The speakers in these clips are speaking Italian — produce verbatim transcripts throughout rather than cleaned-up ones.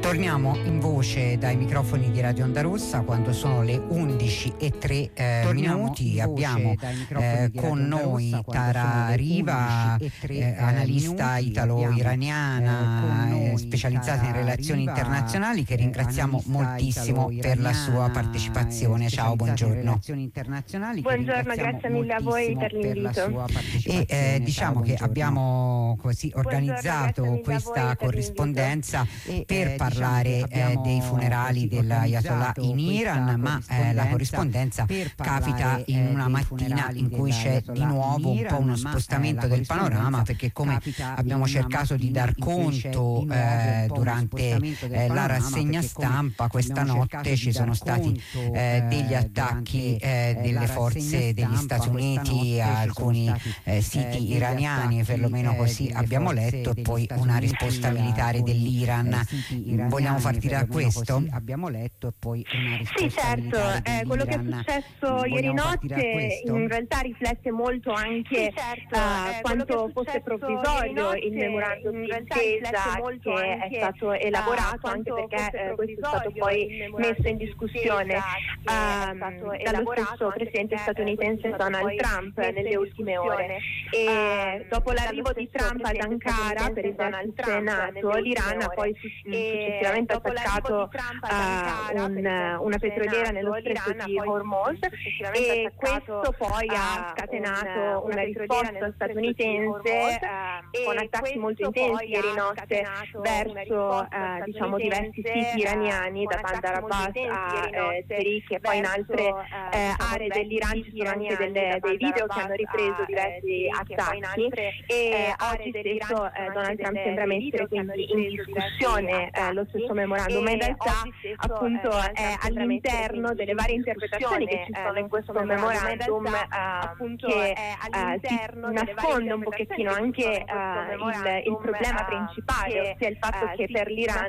Torniamo in voce dai microfoni di Radio Onda Rossa quando sono le undici e tre eh, minuti. Abbiamo eh, con noi Tara Riva, eh, analista italo-iraniana eh, specializzata in relazioni internazionali, che ringraziamo moltissimo per la sua partecipazione. Ciao, buongiorno. Buongiorno, grazie mille a voi per l'invito. E eh, diciamo che abbiamo così organizzato questa corrispondenza per parlare Eh, dei funerali dell'Ayatollah in Iran, ma eh, la corrispondenza capita in una mattina in cui c'è di nuovo un po' uno spostamento del panorama, perché come abbiamo cercato di dar conto eh, durante eh, la rassegna stampa, questa notte ci sono stati eh, degli attacchi eh, delle forze degli Stati Uniti a alcuni eh, siti iraniani, perlomeno così abbiamo letto, e poi una risposta militare dell'Iran. Vogliamo partire da questo? Abbiamo letto e poi una risposta. Sì, certo, eh, quello che è successo ieri notte in realtà riflette molto anche sì, certo, uh, eh, quanto fosse provvisorio il memorandum di intesa che è stato elaborato, anche perché eh, questo è stato poi messo in discussione uh, dallo stesso presidente statunitense Donald Trump nelle ultime ore. E dopo l'arrivo di Trump ad Ankara per il Senato, l'Iran ha poi successivamente attaccato uh, un, una petroliera nello stretto di Hormuz, e questo poi ha scatenato una risposta statunitense uh, con attacchi molto intensi ieri notte verso uh, diciamo diversi siti iraniani, da Bandar Abbas a eh, Terik, e poi in altre eh, aree dell'Iran ci sono anche delle, dei video che hanno ripreso diversi attacchi, e oggi stesso eh, Donald Trump sembra mettere quindi in discussione eh, lo stesso memorandum, ma in realtà appunto è all'interno delle varie interpretazioni che ci sono in questo memorandum appunto che si nasconde un pochettino anche il, il problema principale, ossia il fatto che per l'Iran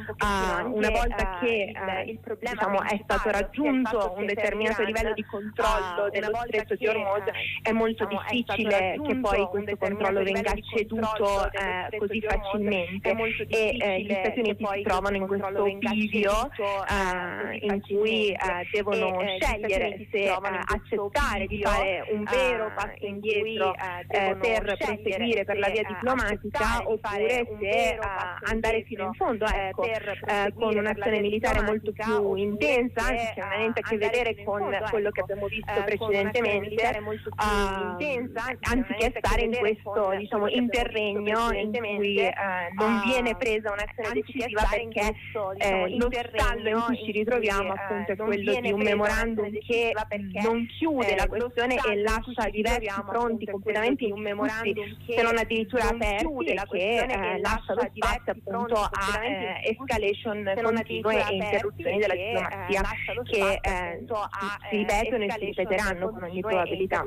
una volta che diciamo è stato raggiunto un determinato livello di controllo dello stretto di Hormuz, è molto difficile che poi questo controllo venga ceduto così facilmente, e gli Stati Uniti si trovano in questo bivio uh, in cui uh, devono e, scegliere se uh, accettare di fare un vero passo indietro uh, per proseguire per la via diplomatica, oppure se uh, andare fino in fondo, ecco, uh, con un'azione militare molto più intensa, che non ha niente a che vedere con quello che abbiamo visto precedentemente, uh, anziché stare in questo diciamo interregno in cui uh, non viene presa un'azione decisiva, perché eh, lo stallo in cui ci ritroviamo appunto è quello di un memorandum che non chiude la questione e lascia diversi fronti completamente indiscussi, se non addirittura aperti, e che eh, lascia lo spazio appunto a eh, escalation continue e interruzioni della diplomazia che eh, si ripetono e si ripeteranno con ogni probabilità.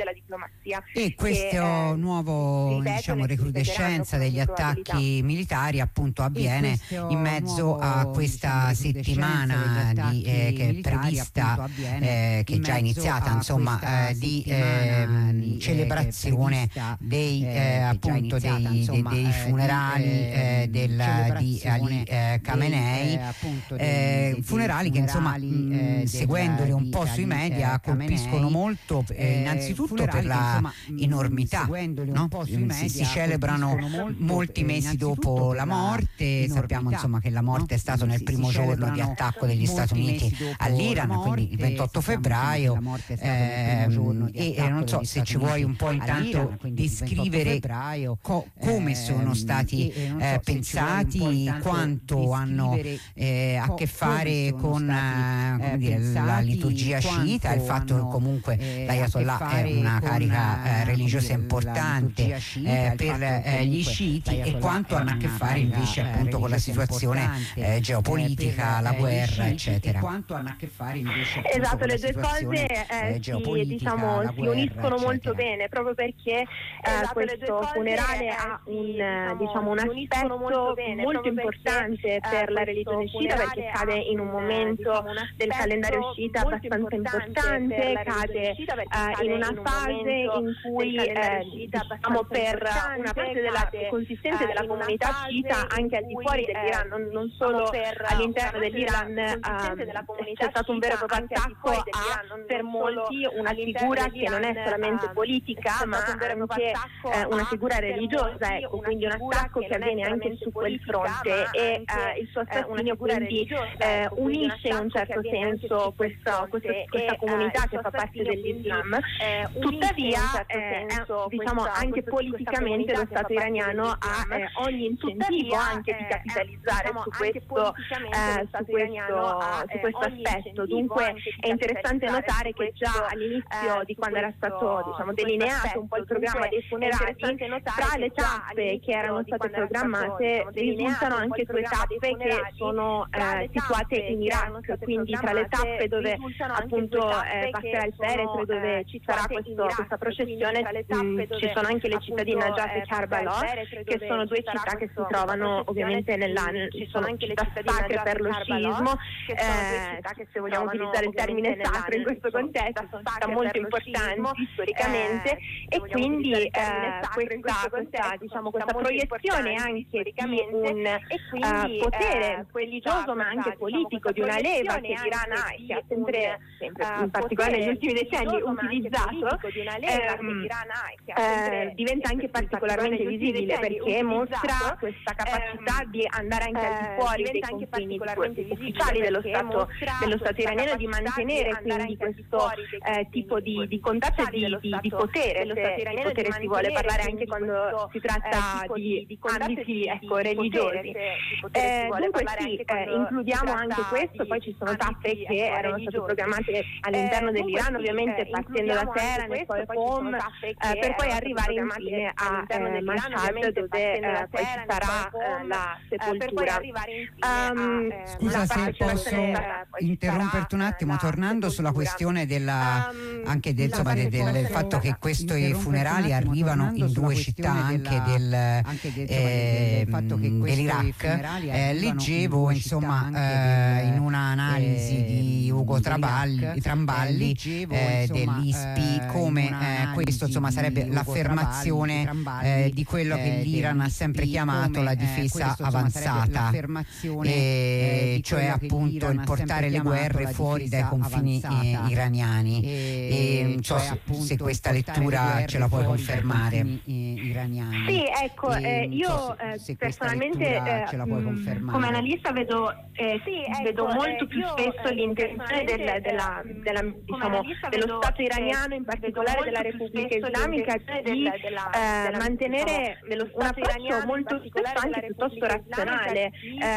E questo nuovo diciamo recrudescenza degli attacchi militari appunto avviene in mezzo a questa settimana di, eh, che è prevista, eh, che è già iniziata, insomma, eh, di eh, celebrazione dei eh, appunto dei, dei, dei funerali eh, del, di Ali eh, Khamenei, eh, funerali che insomma mh, seguendoli un po' sui media colpiscono molto, eh, innanzitutto per la enormità, no? si, si celebrano molti mesi dopo la morte. Sappiamo insomma che la morte è stata nel primo giorno di attacco degli Stati Uniti all'Iran, quindi il ventotto febbraio, ehm, e, e non so se ci vuoi un po' intanto descrivere co- come sono stati eh, pensati, quanto hanno eh, a che fare con eh, come dire, la liturgia sciita, il fatto che comunque l'Ayatollah è una carica eh, religiosa importante eh, per eh, gli sciiti, e quanto hanno a che fare invece appunto con la situazione eh, geopolitica, la guerra, eccetera. Quanto hanno a che fare invece esatto, le due cose eh, si, diciamo, si guerra, uniscono eccetera. molto bene, proprio perché eh, esatto, questo funerale ha un, diciamo, un aspetto molto, bene, molto importante perché, per la religione sciita, perché cade in un momento diciamo, un del calendario sciita abbastanza importante, cade uh, in una fase in cui eh, diciamo, per una parte della consistenza uh, della comunità sciita anche al di fuori dell'Iran, non, non solo all'interno dell'Iran, uh, c'è stato un vero e proprio attacco a per molti una figura che non è solamente politica ma anche eh, una figura religiosa, ecco, quindi un attacco che avviene anche su quel fronte e eh, il suo assassinio quindi eh, unisce in un certo senso questo, questo, questa comunità che fa parte dell'Islam. Tuttavia eh, diciamo anche politicamente lo Stato iraniano ha eh, ogni incentivo anche di capitalizzare su questo, eh, su questo, su questo aspetto. Dunque è interessante notare che già all'inizio di quando era stato diciamo delineato un po' il programma dei funerali, tra le tappe che erano state programmate risultano anche due tappe che sono eh, situate in Iraq, quindi tra le tappe dove appunto eh, passerà il feretro, dove ci sarà questo, questa processione mh, ci sono anche le città di Najaf e Karbala, che sono due città che si trovano ovviamente nella, ci sono anche le città sacre per lo sciismo, eh, che se vogliamo utilizzare il termine sacro in questo contesto sono città molto importanti storicamente, e quindi eh, questa, questa, diciamo, questa proiezione anche di un uh, potere religioso ma anche politico, di una leva che l'Iran ha e che ha sempre, sempre in particolare negli ultimi decenni utilizzato, ehm, eh, diventa anche particolarmente visibile perché mostra questa capacità di andare anche al di fuori dei confini ufficiali dello Stato, dello Stato iraniano, di mantenere quindi questo eh, tipo di, di contatto e di, di, di potere, se di potere si vuole parlare anche quando si tratta eh, di, di ambiti ecco, religiosi. Eh, dunque sì, eh, includiamo anche questo, poi ci sono tappe che erano state programmate all'interno dell'Iran, ovviamente partendo da Teheran e poi Qom, eh, per poi arrivare infine a eh, Mashhad, dove eh, poi ci sarà eh, la sepoltura. Um, Scusa se posso interromperti un attimo, tornando sulla questione della anche del, insomma, del, del fatto che questi funerali arrivano in due città anche del, anche del, eh, del fatto che dell'Iraq, eh, leggevo insomma eh, in un'analisi di Ugo Traballi, Tramballi eh, dell'I S P I come eh, questo insomma sarebbe l'affermazione eh, di quello che l'Iran ha sempre chiamato la difesa avanzata, e cioè appunto il portare le guerre fuori dai confini eh, iraniani, e non so se, se questa lettura ce la puoi confermare. Sì, ecco, eh, io eh, personalmente eh, come analista vedo, eh, sì, ecco, vedo molto eh, più spesso l'intenzione del, della, della, diciamo, dello Stato iraniano, in particolare della Repubblica Islamica, di eh, mantenere un approccio molto spesso anche piuttosto razionale,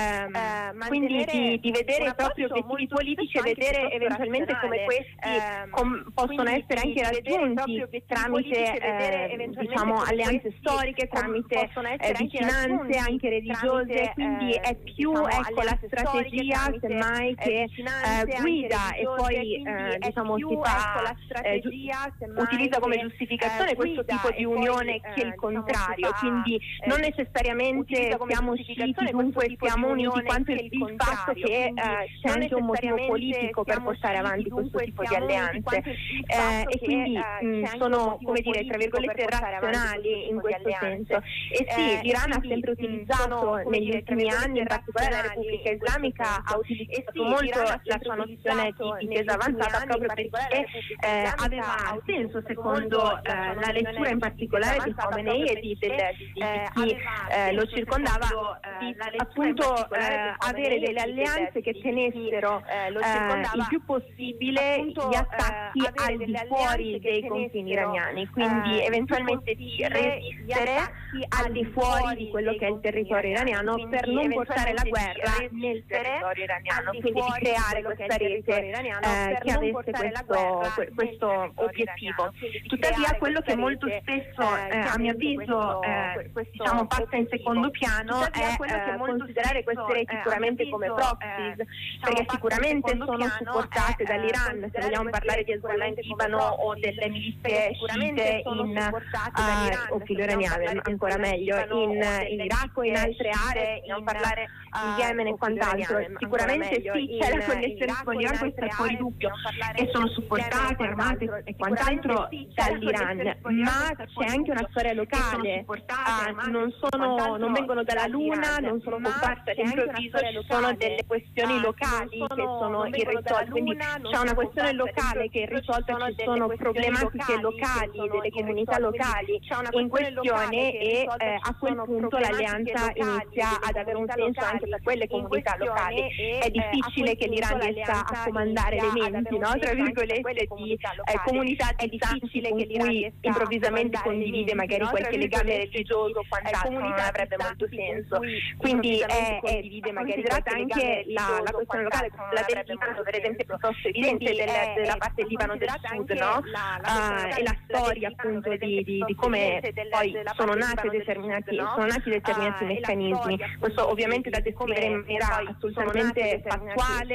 eh, quindi di, di vedere i propri obiettivi politici e vedere eventualmente come questi com- possono essere anche raggiunti tramite eh, diciamo alleanze storiche, tramite eh, vicinanze anche religiose, quindi è più ecco la strategia semmai che eh, guida e poi eh, diciamo si fa eh, utilizza come giustificazione questo tipo di unione che il contrario, quindi non necessariamente siamo usciti, dunque siamo uniti, quanto il, il fatto che eh, c'è anche un motivo politico per portare avanti questo tipo di alleanze, eh, e quindi mh, sono, come dire, tra virgolette razionali in questo senso. E sì, l'Iran ha sempre utilizzato negli ultimi anni, in particolare la Repubblica Islamica ha utilizzato molto la sua nozione di difesa avanzata proprio perché eh, aveva senso secondo eh, la lettura in particolare di Khomeini e di, del, di, di chi eh, lo circondava, di appunto eh, avere delle alleanze che tenessero eh, il più possibile gli attacchi al di fuori dei confini iraniani, quindi eventualmente di resistere al di fuori di quello che è il territorio iraniano per non portare la guerra nel territorio iraniano, quindi di creare questa rete eh, che avesse questo, questo obiettivo. Tuttavia quello che molto spesso eh, a mio avviso eh, diciamo passa in secondo piano è eh, considerare queste reti sicuramente come proxies, perché sicuramente sono supportate dall'Iran, se vogliamo parlare di Hezbollah in Libano o delle milizie sciite in uh, o filo iraniane ancora meglio in, in Iraq o in altre aree, non parlare di Yemen e quant'altro. Sicuramente sì, c'è la connessione con l'Iran, questo è fuori dubbio, e sono supportate, armate e quant'altro dall'Iran, ma c'è anche una storia locale, uh, non, sono, non vengono dalla luna, non sono comparse all'improvviso, ci sono delle questioni locali che sono irrisolte, quindi c'è una questione locale che è irrisolta, ci sono problematiche locali delle comunità locali in questione e eh, a quel punto l'alleanza inizia ad avere un senso anche per quelle comunità locali. È difficile che l'Iran riesca a comandare le menti, no? Tra virgolette, di eh, comunità difficili con cui improvvisamente condivide magari qualche legame religioso o quant'altro, non avrebbe molto senso. Quindi è, è considerata anche la, la questione locale, la del Libano per esempio è piuttosto evidente del, della parte del Libano del Sud, no? Uh, e la storia appunto di, di, di come poi sono nati determinati, sono nati determinati meccanismi. Questo ovviamente da descrivere in maniera assolutamente fattuale,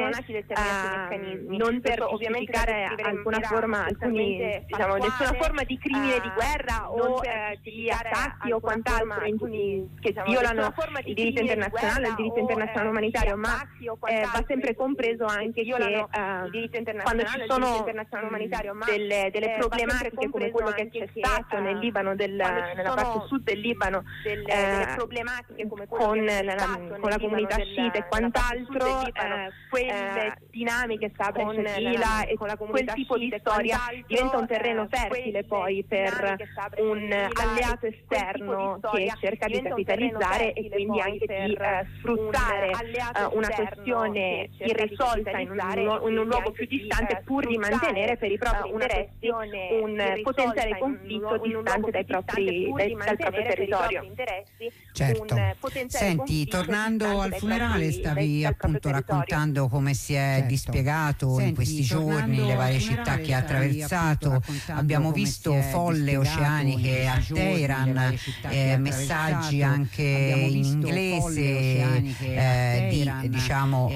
uh, non per giustificare alcuna forma, alcuni, diciamo, nessuna forma di crimine di guerra o eh, di attacchi o quant'altro che violano il diritto internazionale, il diritto internazionale umanitario, ma eh, va sempre compreso anche che eh, quando ci sono delle, delle problematiche come quello che c'è stato nel Libano, del, nella parte sud del Libano, eh, con, la, con la comunità sciita e quant'altro, eh, quelle dinamiche Sabra e Shatila e quel tipo di storia diventa un terreno fertile poi per un alleato esterno che cerca di capitalizzare e quindi anche di eh, sfruttare eh, una questione irrisolta in un, in un luogo più distante pur di mantenere per i propri interessi un potenziale conflitto distante dai propri, dai, dal proprio territorio. Certo. Senti, tornando al funerale, stavi appunto raccontando come si è certo. dispiegato Senti, in questi giorni le varie città che ha attraversato. Abbiamo visto folle oceaniche a Teheran, eh, messaggi anche in inglese eh, di diciamo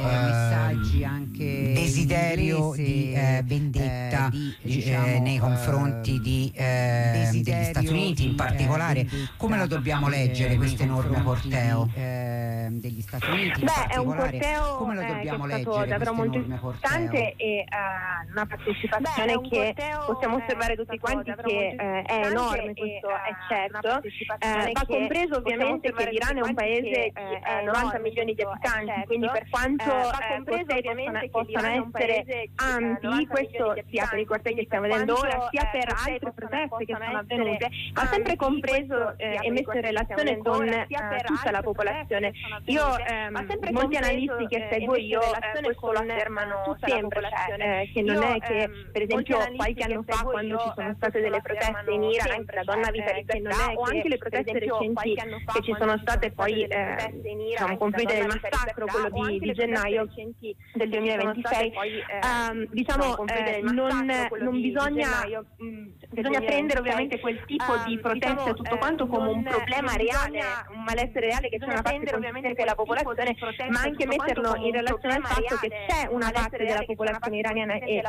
eh, desiderio di eh, vendetta eh, nei confronti di, eh, degli Stati Uniti in particolare. Come lo dobbiamo leggere questo enorme corteo degli Stati Uniti? Beh, è un corteo come lo dobbiamo eh, che è stato davvero molto importante e uh, una partecipazione Beh, che possiamo osservare tutti quanti che uh, è enorme, questo è certo. Uh, va compreso ovviamente che l'Iran è un paese di uh, novanta milioni di abitanti, quindi per quanto uh, ovviamente possano essere ampi, questo sia per i cortei che stiamo vedendo ora, sia per altre proteste che sono avvenute, va sempre compreso eh, e messo in relazione con uh, tutta la popolazione. Io, ehm, molti analisti che seguo io eh, questo lo affermano sempre, cioè, eh, che non è che per esempio qualche anno fa quando ci sono state delle proteste in Iran, anche la donna vitalizzata o anche le proteste recenti che ci sono state poi eh, diciamo, confluite nel massacro, quello di, di gennaio del duemilaventisei, um, diciamo eh, non, non bisogna bisogna prendere ovviamente quel tipo di proteste tutto quanto come un problema reale, un malessere reale che c'è una parte consistente della popolazione, ma anche metterlo in relazione al fatto che c'è una parte della popolazione iraniana e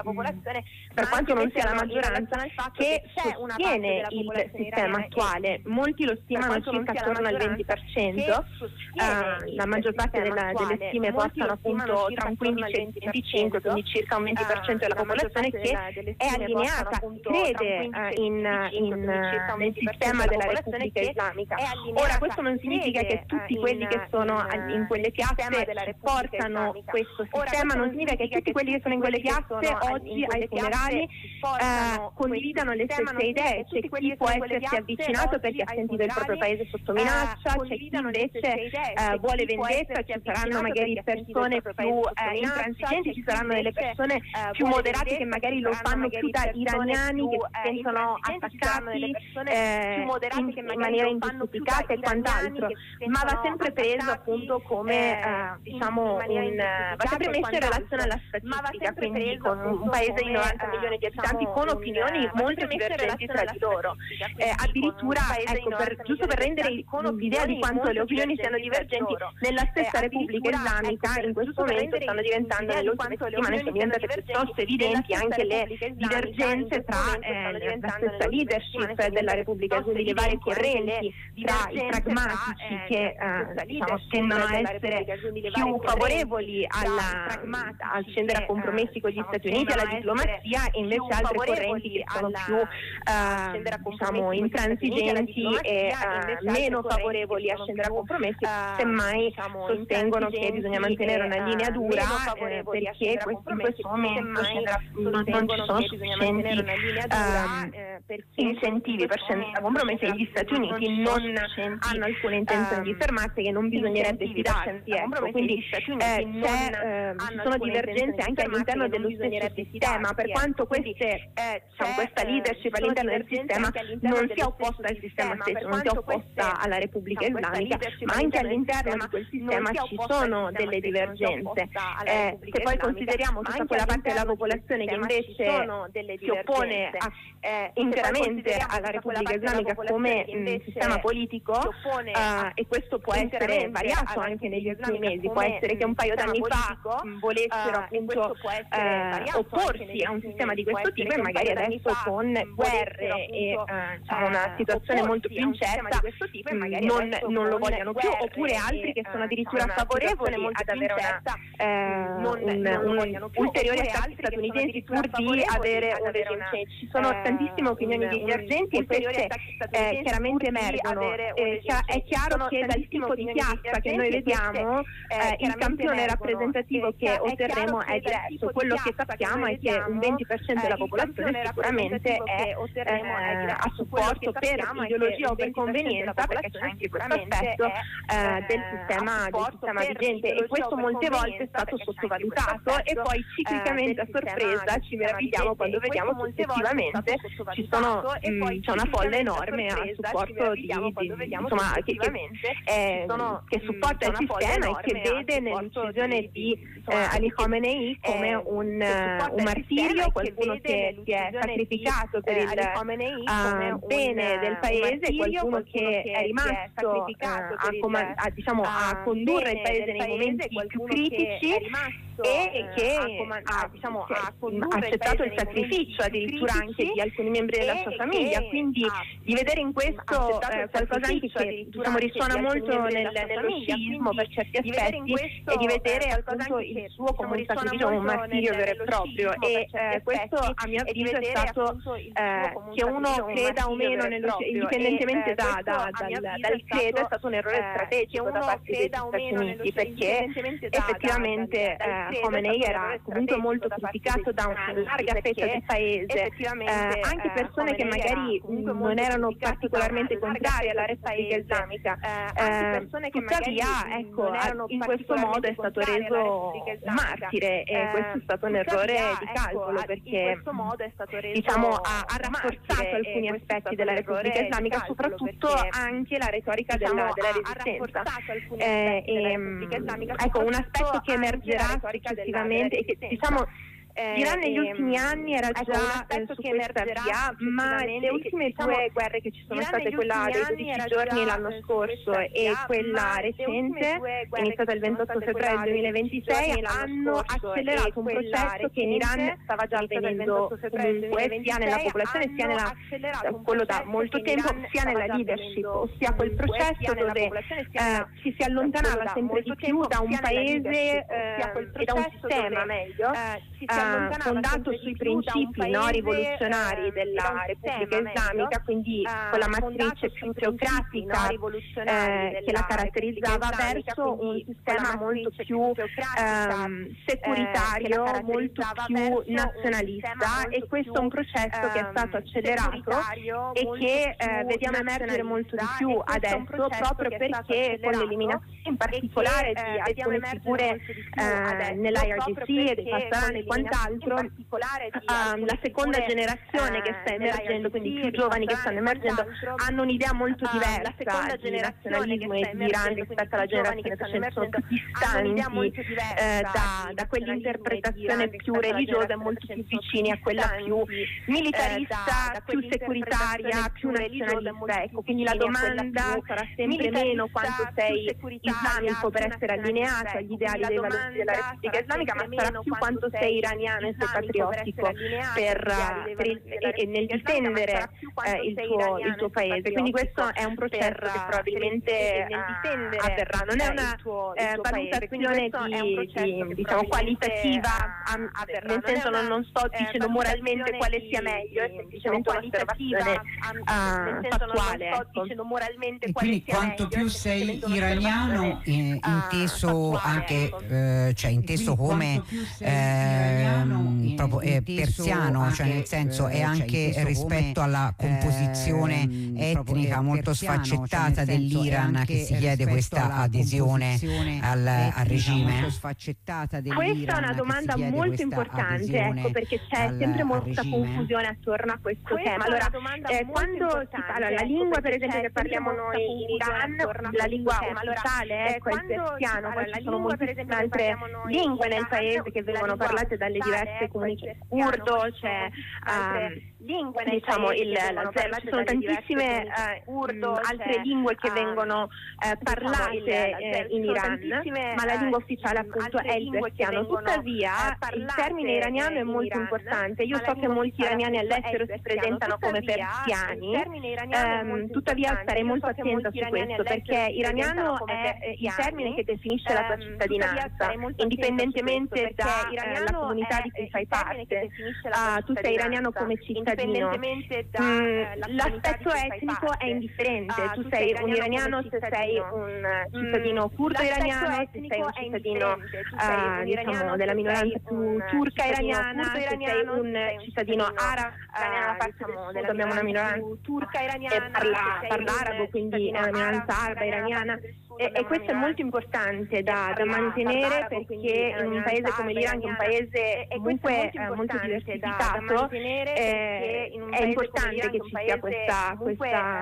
per quanto non sia la maggioranza che sostiene il sistema attuale. Molti lo stimano circa attorno al venti per cento, uh, la maggior parte della, delle stime portano appunto tra un quindici e il venticinque, quindi circa un venti per cento della popolazione che è allineata, crede uh, in, in, nel sistema della Repubblica Islamica. Ora questo non significa che tutti quelli che sono in quelle piazze portano questo sistema, non significa che tutti quelli che sono in quelle piazze oggi ai funerali eh, condividano le stesse idee. C'è chi può essersi avvicinato perché ha sentito il proprio paese sotto minaccia, c'è chi invece eh, vuole vendetta, ci saranno magari persone più eh, intransigenti, ci saranno delle persone più moderate che magari lo fanno più da iraniani che si sentono attaccati eh, in, in maniera ingiustificata e quant'altro, ma va sempre preso appunto come eh, diciamo un, va sempre messo in relazione alla statistica, quindi con un paese di novanta milioni di abitanti con opinioni molto divergenti tra di loro, eh, addirittura ecco, per, giusto per rendere l'idea di quanto le opinioni siano divergenti nella stessa Repubblica Islamica in questo momento stanno diventando, nelle ultime settimane sono diventate piuttosto evidenti anche le divergenze tra eh, le la stessa leadership della Repubblica, quindi le varie correnti tra i pragmatici che eh, diciamo, sembrano essere più favorevoli alla, al scendere a compromessi con gli Stati Uniti, alla diplomazia, e invece altre correnti che sono più eh, diciamo intransigenti e eh, meno favorevoli a scendere a compromessi, semmai sostengono che bisogna mantenere una linea dura eh, perché questo, in questo momento non, non ci sono sufficienti uh, incentivi per scendere a compromessi, e gli Stati Uniti non hanno alcuna intenzione di fermarsi, che non bisognerebbe fidarsi, ecco. Quindi eh, c'è, eh, ci sono divergenze anche all'interno dello stesso sistema, per quanto queste, eh, diciamo, questa leadership all'interno del sistema non sia opposta al sistema stesso, non sia opposta alla Repubblica Islamica, ma anche all'interno di quel sistema ci sono delle divergenze. Eh, se poi consideriamo tutta quella parte della popolazione che invece si oppone a, eh, interamente alla Repubblica Islamica come mh, sistema politico, uh, e questo può essere variato anche negli ultimi mesi, può essere che un paio d'anni fa volessero appunto uh, opporsi a un sistema di questo tipo, e magari adesso con guerre e uh, diciamo una situazione molto più incerta non, non lo vogliano più, oppure altri che sono addirittura favorevoli ad avere una, uh, un, un ulteriori attacchi statunitensi pur di avere un regime. Cioè, ci sono tantissime opinioni divergenti, e queste eh, chiaramente emergono. Eh, è chiaro che dal tipo di piazza che noi vediamo eh, il campione rappresentativo che otterremo è diverso. Quello che sappiamo è che un venti per cento della popolazione sicuramente è eh, a supporto per ideologia o per convenienza, perché c'è anche questo aspetto eh, del sistema, del sistema vigente, e questo molte volte è stato sottovalutato, e poi ciclicamente a sorpresa ci meravigliamo quando vediamo che effettivamente ci sono, mh, c'è una folla enorme a supporto di, di insomma che, che, eh, che supporta il sistema e che vede nell'uccisione di eh, Ali Khamenei come un, uh, un martirio, qualcuno che si è sacrificato per il uh, bene del paese, qualcuno che è rimasto uh, a, com- a, diciamo, a condurre il paese nei momenti più critici, e che ha, diciamo, ha accettato il sacrificio addirittura anche di alcuni membri della sua famiglia, quindi di vedere in questo eh, qualcosa anche che diciamo risuona molto nel, nello sciismo per certi aspetti, e di vedere appunto il suo come un sacrificio, un martirio vero e proprio, e eh, questo a mio avviso è stato eh, che uno creda o meno nello, indipendentemente da, da, dal, dal credo, è stato un errore strategico da parte degli Stati Uniti, perché effettivamente eh, Khamenei era comunque molto criticato da una larga fetta del paese, eh, anche persone che magari non erano particolarmente contrarie alla Repubblica Islamica, eh, tuttavia ecco, in questo modo è stato reso un martire, e questo è stato un errore di calcolo, perché diciamo ha, ha rafforzato alcuni aspetti della Repubblica Islamica, soprattutto anche la retorica della, della resistenza. Eh, e, ecco, un aspetto che emergerà successivamente e che diciamo l'Iran negli ultimi anni era già eh, su questa via, ma le ultime due guerre che ci sono state, quella dei dodici giorni l'anno scorso e quella recente, iniziata il ventotto febbraio duemilaventisei, hanno accelerato un processo che in Iran stava già avvenendo comunque sia nella popolazione sia nella, quello da molto tempo, sia nella leadership, ossia quel processo dove eh, ci si allontanava sempre di più da un paese eh, e da un sistema meglio Uh, fondato sui principi no, rivoluzionari della Repubblica Islamica, quindi con la matrice più teocratica eh, che la caratterizzava, verso un sistema molto più um, securitario, molto più nazionalista, e questo è un processo che è stato accelerato e che eh, vediamo emergere molto di più adesso, proprio perché con l'eliminazione in particolare di alcune figure eh, nell'I R G C e dei Passaran e quant'altro, um, la seconda generazione che sta emergendo, quindi i più giovani che stanno emergendo, hanno un'idea molto diversa di nazionalismo e di Iran rispetto alla generazione precedente, sono più distanti eh, da, da quell'interpretazione più religiosa e molto più vicini a quella più militarista, più securitaria, più nazionalista. Ecco, quindi la domanda sarà sempre meno quanto sei islamico per essere allineato agli ideali dei valori della Repubblica Islamica, ma sarà più quanto sei iraniano iraniano e sei patriottico per, per il, e, e nel difendere eh, il, tuo, il tuo paese. Quindi questo è un processo che probabilmente uh, avverrà. Non è una eh, valutazione di, di, diciamo, qualitativa, uh, nel senso non, non sto dicendo moralmente quale sia meglio, è semplicemente un'osservazione uh, fattuale. Ecco. E quindi quanto più sei iraniano, eh, inteso anche eh, cioè inteso come eh, proprio eh, persiano, cioè nel senso è anche rispetto alla composizione etnica molto sfaccettata dell'Iran che si chiede questa adesione al, al regime? Questa è una domanda molto importante, ecco, perché c'è sempre molta confusione attorno a questo tema. Allora, eh, quando si parla la lingua, per esempio, che parliamo noi in Iran, la lingua ufficiale ecco, è il persiano, poi ci sono moltissime altre lingue nel paese che vengono parlate dalle diverse comunità. Urdo, c'è um, lingue nel diciamo il, la, ci sono tantissime uh, urdo, altre lingue che vengono uh, parlate eh, in Iran, ma la lingua ufficiale appunto è il persiano. Tuttavia il termine iraniano è molto importante. Io so che molti iraniani all'estero si presentano come persiani, um, tuttavia starei molto attenta su questo, perché iraniano è il termine che definisce la tua cittadinanza, indipendentemente dalla comunità di cui fai parte. Uh, tu sei iraniano come cittadino. Mm, l'aspetto etnico è indifferente. Tu sei un iraniano se sei un cittadino curdo iraniano, se sei un cittadino uh, diciamo della minoranza più turca iraniana, se sei un cittadino arabo, uh, diciamo, abbiamo una minoranza turca iraniana, parla, parla arabo, quindi è una minoranza araba iraniana. E, e questo è molto importante da, da mantenere, perché in un paese come l'Iran, che è un paese comunque eh, molto diversificato, eh, è importante che ci sia questa, questa,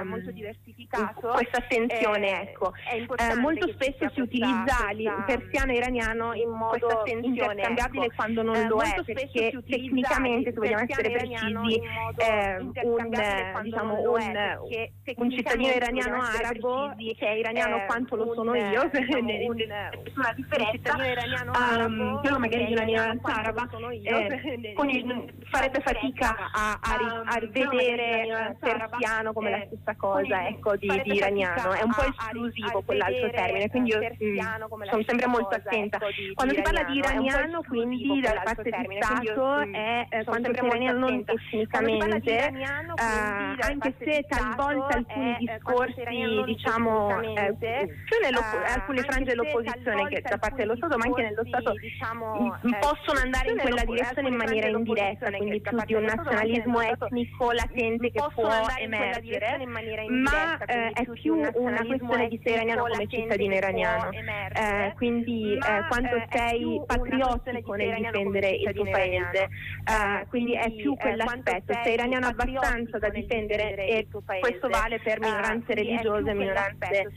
questa attenzione. Ecco. Eh, molto spesso si utilizza il persiano iraniano in modo interscambiabile quando non lo è, perché tecnicamente, se vogliamo essere precisi, eh, un, diciamo, un, un cittadino iraniano arabo che è iraniano quanto lo sono io, per una differenza, um, io magari di una minoranza araba, eh, quindi farebbe fatica a, a, ri, a rivedere persiano come la stessa cosa, ecco, di, di iraniano. È un po' esclusivo quell'altro termine, quindi io mm, sono sempre molto attenta. Quando si parla di iraniano, quindi dalla parte di Stato, è eh, quando si iraniano non etnicamente, eh, anche se talvolta alcuni discorsi, diciamo, eh, più nello, alcune frange dell'opposizione che da parte dello Stato, ma anche nello Stato, mh, possono andare in quella direzione in maniera indiretta, quindi più di un nazionalismo etnico latente che può emergere, ma eh, è più una questione di sei iraniano come cittadino iraniano, eh, quindi eh, quando sei patriottico nel difendere il tuo paese, eh, quindi è più quell'aspetto, sei iraniano abbastanza da difendere, e questo vale per minoranze religiose, minoranze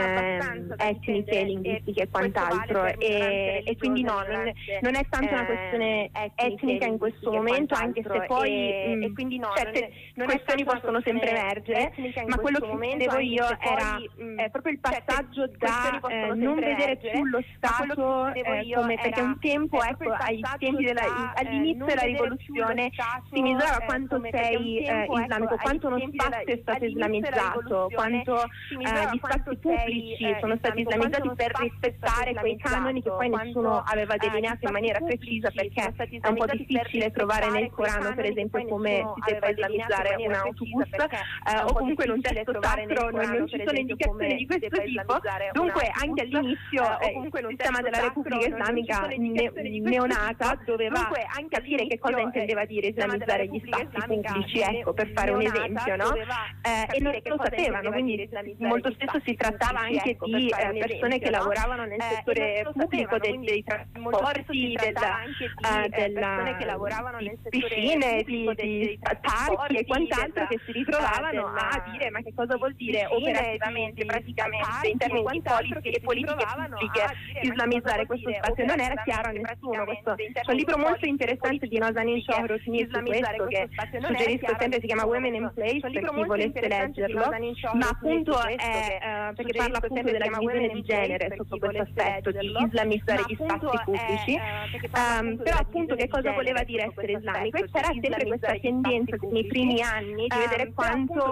eh, etniche, linguistiche e quant'altro, e, e quindi no, non, non è tanto una questione etnica in questo momento, anche se poi e, mh, e quindi no, certe non è, questioni non possono sempre emergere, ma quello che vedevo io era eh, proprio il passaggio da eh, non vedere più lo Stato eh, come, perché un tempo, ecco, ai tempi della, all'inizio della rivoluzione si misurava quanto sei eh, islamico, quanto uno spazio è stato islamizzato, quanto eh, gli spazi pubblici sono stati islamizzati per rispettare quei canoni che poi nessuno aveva delineato in maniera precisa, perché è un po' difficile trovare nel Corano, per esempio, come si debba islamizzare un autobus, eh, o comunque in un testo sacro non ci sono indicazioni di questo tipo. Dunque anche all'inizio eh, il sistema della Repubblica Islamica ne, neonata doveva anche capire che cosa intendeva dire islamizzare gli spazi pubblici, ecco, per fare un esempio, no? Eh, e non lo sapevano, quindi molto spesso si trattava anche di eh, persone che lavoravano nel settore pubblico dei, dei trasporti, della, uh, della, che lavoravano nel piscine, di, di parchi e quant'altro, che si ritrovavano a dire ma che cosa vuol dire operativamente, praticamente, in termini di politiche e politiche pubbliche, islamizzare questo spazio. Non era chiaro a nessuno. Questo è un libro molto interessante di Nazanin Shohrozmi su questo, che suggerisco sempre, si chiama Women in Place per chi volesse leggerlo, ma appunto è, uh, perché parla appunto proprio della divisione di genere sotto questo aspetto di islamizzare gli spazi pubblici, um, però appunto che cosa voleva dire essere islamico? E c'era sempre questa tendenza nei primi anni di vedere quanto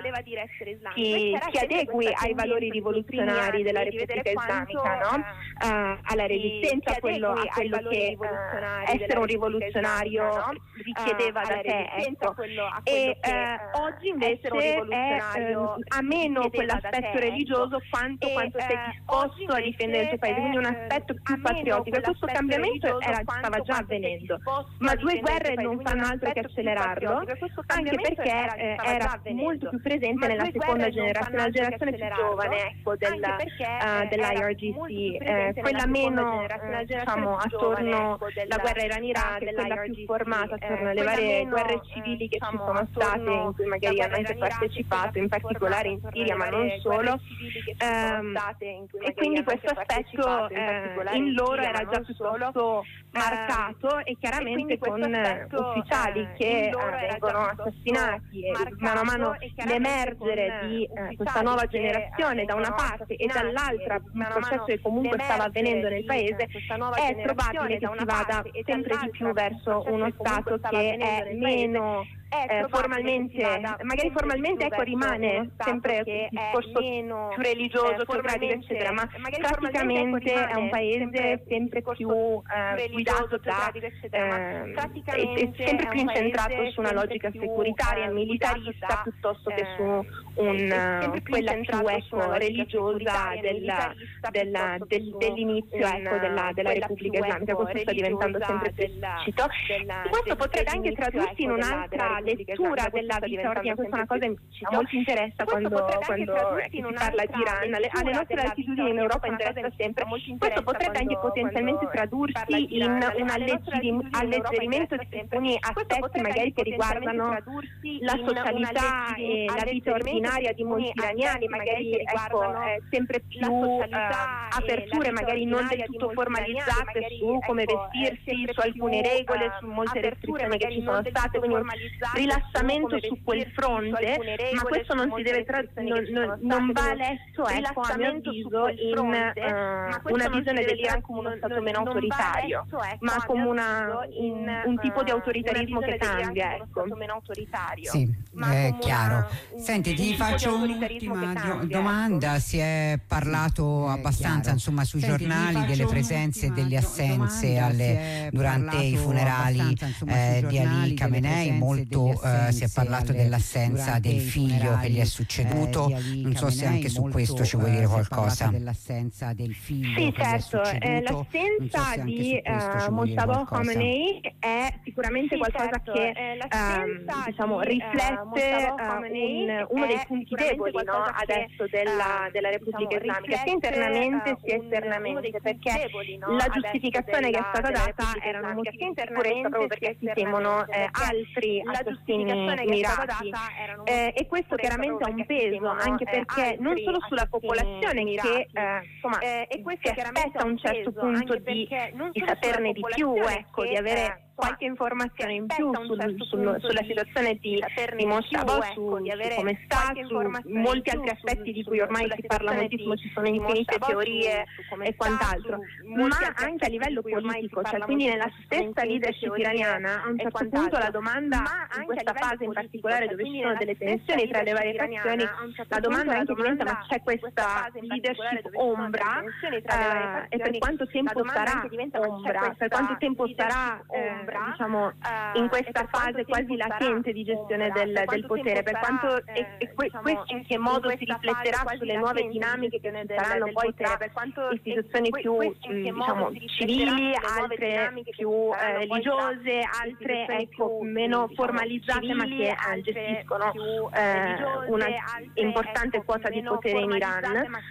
si, si adegui ai valori rivoluzionari della Repubblica Islamica, no? Uh, alla resistenza, a quello, a quello che uh, essere un rivoluzionario richiedeva da te, ecco. E uh, oggi invece è, uh, ha meno quell'aspetto religioso quanto, quanto sei disposto a difendere il tuo paese, quindi un aspetto più patriottico. E questo cambiamento era, stava già avvenendo, ma due guerre non fanno altro che accelerarlo, anche perché eh, era molto più presente nella seconda generazione, la generazione più giovane, ecco, della, uh, dell'I R G C, eh, quella meno eh, diciamo attorno alla guerra Iran-Iraq, quella più formata attorno alle varie guerre civili che ci sono state, in cui magari hanno anche partecipato, in particolare in Siria, ma non solo, ehm, e quindi questo aspetto eh, in loro era già piuttosto marcato, e chiaramente con ufficiali che eh, vengono assassinati, e mano a mano l'emergere di eh, questa nuova generazione da una parte e dall'altra un processo che comunque stava avvenendo nel paese, è probabile che si vada sempre di più verso uno Stato che è meno Eh, formalmente, magari formalmente ecco rimane sempre un discorso più religioso, teocratico eccetera, ma praticamente è un paese sempre più eh, guidato da eh, è sempre più incentrato su una logica securitaria, militarista, piuttosto che su un quella più ecco religiosa della, della, del, dell'inizio ecco della, della Repubblica Islamica. Questo sta diventando sempre più esplicito, e questo potrebbe anche tradursi in un'altra lettura della vita ordinaria. Questa è una cosa che molto interessa quando, quando si parla di Iran. Alle, alle nostre latitudini in Europa interessa sempre. Questo potrebbe anche potenzialmente tradursi in un alleggerim- alleggerimento di alcuni aspetti magari che riguardano la socialità e la vita ordinaria di molti iraniani, magari ecco, eh, sempre più eh, aperture magari non del tutto formalizzate su come vestirsi, su alcune regole, su molte restrizioni che ci sono state, quindi un rilassamento su quel fronte, ma questo non si deve tra- non, non, non va letto ecco, a mio avviso in uh, una visione dell'Iran come uno stato meno autoritario, ma come una, in, un tipo di autoritarismo che cambia, ecco. Sì, è chiaro. Senti, ti faccio un'ultima do- domanda. Si è parlato abbastanza insomma sui Senti, giornali delle presenze e delle assenze alle, durante i funerali eh, di Ali Khamenei. Molto eh, si è parlato dell'assenza del figlio che gli è succeduto, eh, non so se anche su questo ci vuoi dire qualcosa. Dell'assenza del figlio sì, che certo, eh, l'assenza so di uh, Mojtaba Khamenei è sicuramente sì, qualcosa certo. che eh, uh, diciamo riflette uh, un, uno dei punti deboli no, adesso della, della Repubblica diciamo, Islamica, sia internamente sia esternamente, perché deboli, no, la giustificazione che è stata data erano motivi di sicurezza proprio perché si temono eh, altri assassini mirati, eh, e questo chiaramente ha un peso anche perché non solo sulla popolazione che eh, insomma eh, e questo si aspetta a un certo punto di, di saperne di più, ecco, di avere qualche informazione in più sul, sul, sulla situazione di, di Mojtaba, su, su come sta, su molti altri aspetti di cui ormai si parla moltissimo, ci sono infinite teorie e quant'altro, ma anche a livello politico, cioè quindi nella stessa leadership iraniana a un certo punto la domanda, in questa fase in particolare dove ci sono delle tensioni tra le varie fazioni, la domanda anche diventa ma c'è questa leadership ombra eh, e per quanto tempo sarà ombra, per quanto tempo sarà eh, diciamo in questa fase quasi latente di gestione del, del potere, per quanto e, e que, questo in che modo si rifletterà sulle nuove dinamiche che ci saranno poi tra istituzioni più diciamo civili, altre più eh, religiose, altre ecco meno formalizzate ma che eh, gestiscono eh, una importante quota di potere in Iran,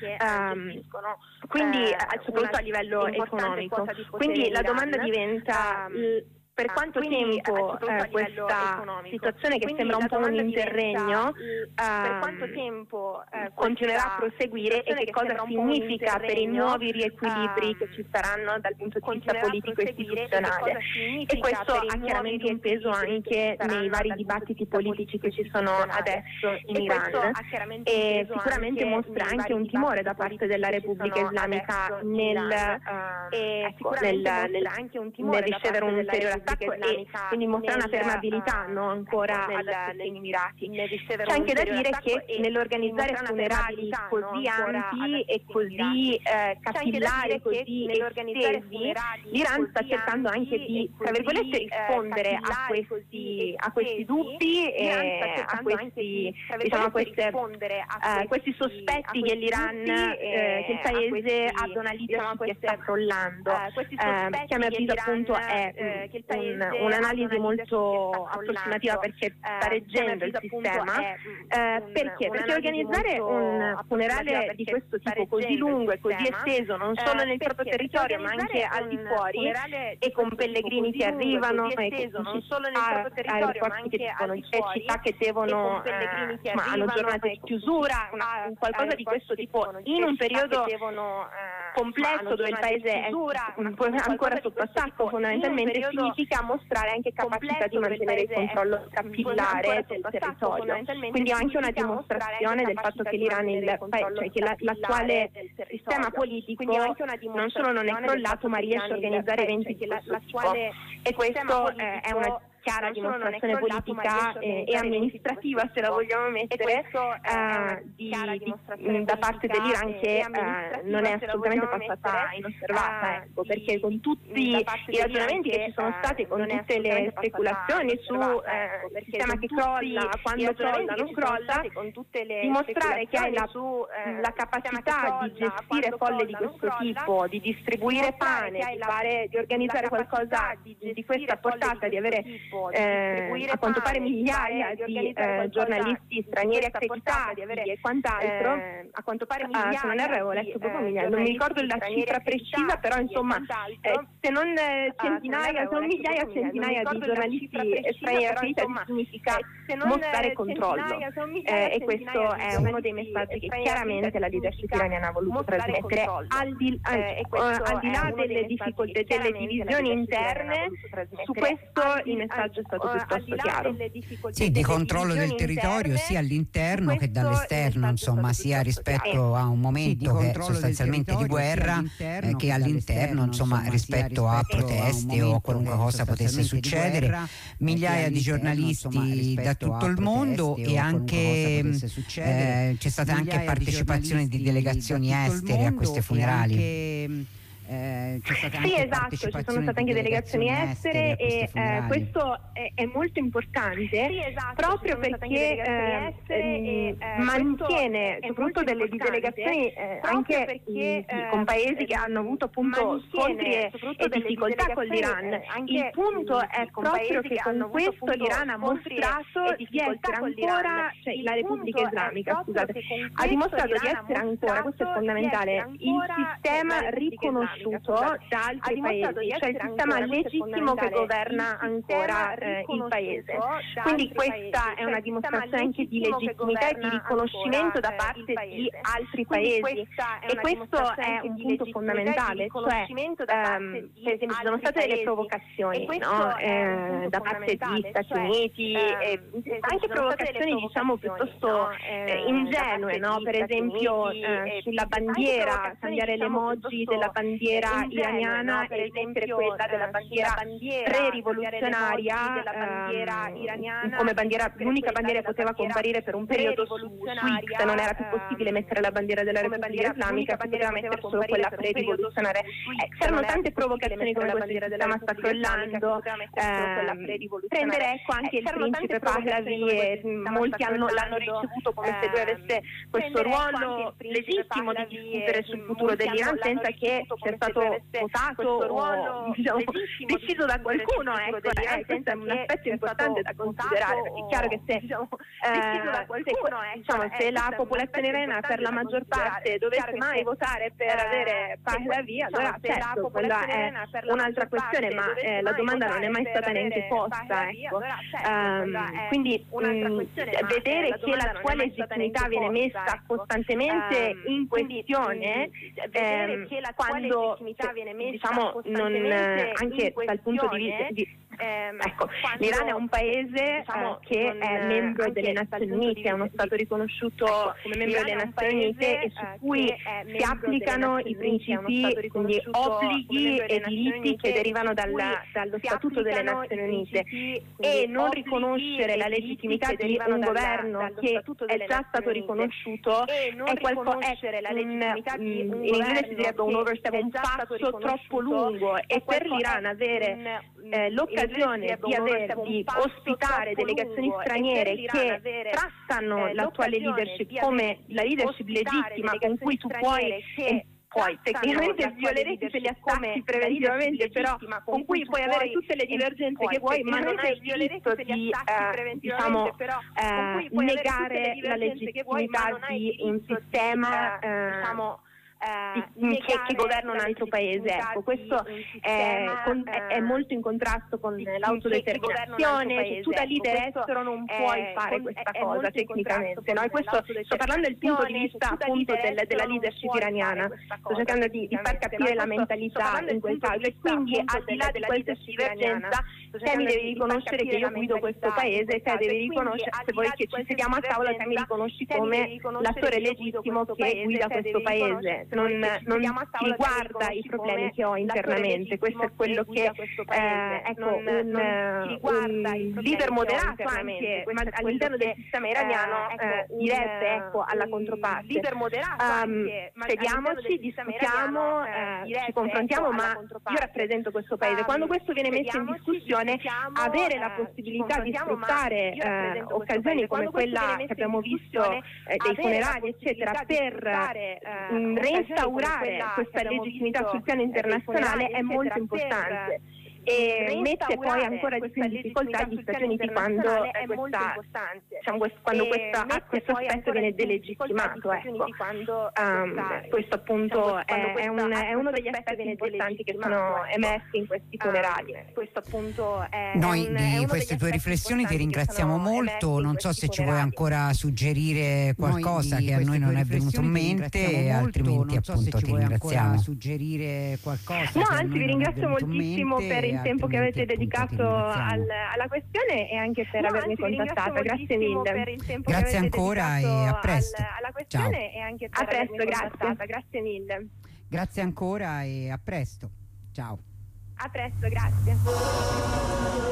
um, quindi soprattutto a livello economico. Quindi la domanda diventa per quanto tempo eh, questa situazione che sembra un po' un interregno per quanto tempo eh, continuerà a proseguire e che cosa significa per i nuovi riequilibri che ci saranno dal punto di vista politico e istituzionale. E questo ha chiaramente un peso anche nei vari dibattiti politici che ci sono adesso in Iran, e sicuramente mostra anche un timore da parte della Repubblica Islamica nel, ecco, nel, nel, nel ricevere un ulteriore attacco, e quindi mostra una fermabilità no, ancora negli Emirati. C'è anche da dire che nell'organizzare funerali così ampi e così eh, capillari, così estesi, l'Iran sta cercando anche di, tra virgolette, rispondere a questi, a questi dubbi e a questi, diciamo, a queste, uh, questi sospetti che l'Iran, eh, che il paese abbia una leadership che sta crollando, eh, che a mio avviso appunto è un, un'analisi molto approssimativa, perché sta reggendo il sistema. Eh, perché? Perché organizzare un funerale di questo tipo così lungo e così esteso, non solo nel proprio territorio ma anche al di fuori, e con pellegrini che arrivano e non solo nel proprio territorio ma anche dicono, città che devono eh, ma hanno giornate di chiusura, una, qualcosa di questo tipo in un periodo complesso dove il paese è ancora sotto attacco, fondamentalmente significa mostrare anche capacità di mantenere il controllo capillare del territorio. Quindi è anche una dimostrazione del fatto che l'Iran, il, cioè che la, l'attuale sistema politico non solo non è crollato ma riesce a organizzare eventi di questo tipo, e questo eh, è una chiara dimostrazione politica eh, e amministrativa, se la vogliamo mettere, eh, di, di, da parte dell'Iran, che eh, non è assolutamente passata inosservata, ecco, perché con tutti i ragionamenti che ci sono stati, con tutte le speculazioni su eh, il sistema che crolla, quando crolla, non crolla, dimostrare che hai la, la capacità di gestire folle di questo tipo, di distribuire pane, di, fare, di organizzare qualcosa di, di questa portata, di avere Eh, a quanto pare migliaia di eh, giornalisti stranieri accreditati e quant'altro, eh, a quanto pare migliaia, se non erro avevo letto proprio migliaia, non mi ricordo la cifra precisa, però insomma eh, se non eh, centinaia, se non migliaia, centinaia di giornalisti stranieri accreditati significa mostrare controllo, eh, e questo è uno dei messaggi che chiaramente la leadership iraniana ha voluto trasmettere, al di, eh, al di là delle difficoltà, delle divisioni interne. Su questo il messaggio è stato piuttosto chiaro. Sì, di controllo del territorio sia all'interno che dall'esterno, insomma, sia rispetto a un momento che è sostanzialmente di guerra eh, che all'interno, insomma, rispetto a proteste o a qualunque cosa potesse succedere. Migliaia di giornalisti da tutto il mondo, e anche eh, c'è stata anche partecipazione di delegazioni estere a questi funerali. Eh, sì, esatto, ci sono state anche delegazioni estere, e eh, questo è, è molto importante, sì, esatto, proprio perché eh, eh, mantiene soprattutto delle di delegazioni eh, anche perché, eh, con paesi che hanno avuto appunto scontri e, e difficoltà con l'Iran. Il punto è proprio che con questo l'Iran ha mostrato di essere ancora, cioè la Repubblica Islamica, scusate, ha dimostrato di essere ancora, questo è fondamentale, il sistema riconosciuto da altri paesi, cioè il sistema legittimo che governa ancora eh, il paese. Quindi questa è una dimostrazione anche di legittimità e di riconoscimento da parte di altri paesi, e questo è un punto fondamentale, cioè ehm, per esempio ci sono state delle provocazioni, no? eh, da parte degli Stati Uniti, e anche provocazioni diciamo piuttosto eh, ingenue, no? Per esempio eh, sulla bandiera, cambiare l'emoji della bandiera iraniana e mettere quella della bandiera pre-rivoluzionaria ehm, come bandiera, l'unica bandiera che poteva comparire per un periodo su, su X, non era più possibile mettere la bandiera della Repubblica Islamica, poteva mettere solo quella pre-rivoluzionaria. Eh, c'erano tante provocazioni come questa, il sistema sta crollando, eh, prendere ecco anche il principe Pahlavi, e molti hanno, l'hanno ricevuto come se lui avesse questo ruolo legittimo di discutere sul futuro dell'Iran, senza che sia stato votato questo ruolo, diciamo, deciso da qualcuno, ecco, eh, questo è un aspetto importante da considerare, perché è chiaro che se, diciamo, deciso da qualcuno, se, diciamo, se la popolazione iraniana per la maggior parte dovesse mai votare per avere Pahlavi, allora certo, quella è un'altra questione, ma eh, la domanda non è mai stata neanche posta, ecco. Um, quindi mh, vedere che la sua legittimità viene messa costantemente in questione, ehm, quando, diciamo, non, anche dal punto di vista di, Eh, ecco, l'Iran è un paese diciamo, eh, che è membro delle Nazioni Unite, è uno Stato riconosciuto ecco, come membro delle Nazioni Unite e su cui si applicano i principi, quindi obblighi e diritti che derivano dalla, dallo Statuto delle Nazioni Unite, e non riconoscere la legittimità di un governo che è già stato riconosciuto è qualcosa, è un, in inglese si direbbe un overstep, un passo troppo lungo, e per l'Iran avere eh, l'occasione di, avere, di ospitare delegazioni straniere che trattano l'attuale leadership come la leadership legittima con cui tu puoi e puoi tecnicamente violeresti se li attacchi preventivamente, però con cui puoi avere tutte le divergenze che vuoi, ma non hai il diritto di eh, diciamo eh, negare la legittimità di un sistema eh, diciamo Uh, che, che governa un altro paese. Ecco, questo è, con, è, è molto in contrasto con l'autodeterminazione. Tu da leader estero non puoi fare questa cosa tecnicamente, no? E questo sto parlando del punto di vista appunto del, della leadership iraniana, sto cercando di, di far capire la mentalità in quel caso, e quindi al di là della leadership divergenza te mi devi riconoscere che io guido questo paese, te devi riconoscere, se vuoi che ci sediamo a tavola, te mi riconosci come l'attore legittimo che guida questo paese. Non, non riguarda i problemi che ho internamente, questo è quello che eh, ecco, un, un, un leader moderato anche ma all'interno del sistema iraniano eh, direbbe ecco, alla controparte um, sediamoci, discutiamo, eh, ci confrontiamo, ma io rappresento questo paese. Quando questo viene messo in discussione, avere la possibilità di sfruttare eh, occasioni come quella che abbiamo visto eh, dei funerali eccetera per eh, instaurare questa legittimità sul piano internazionale è molto importante, e mette poi ancora di più in difficoltà gli Stati Uniti quando, è questa, diciamo, questo, quando questa, questo aspetto viene delegittimato. Ecco. Um, questo appunto è, è, un, è uno degli aspetti importanti che sono emersi in questi funerali. Questo appunto è Noi un, di queste tue riflessioni ti ringraziamo molto, non so se ci vuoi ancora suggerire qualcosa che a noi non è venuto in mente, e altrimenti appunto ti ringraziamo. Suggerire qualcosa? No, anzi vi ringrazio moltissimo per il tempo che avete dedicato al, alla questione e anche per no, avermi contattata. Grazie mille. Per il tempo grazie che avete ancora e a presto. Al, alla questione Ciao. E anche per a presto, grazie. Grazie mille. Grazie ancora e a presto. Ciao. A presto, grazie.